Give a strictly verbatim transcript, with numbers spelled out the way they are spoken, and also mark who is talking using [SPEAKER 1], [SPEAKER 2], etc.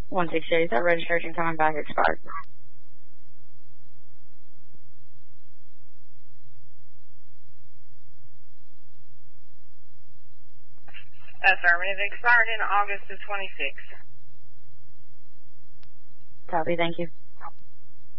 [SPEAKER 1] one sixty-eight, that registration coming back expired.
[SPEAKER 2] Affirmative, expired in August of twenty-six.
[SPEAKER 1] Copy, thank you.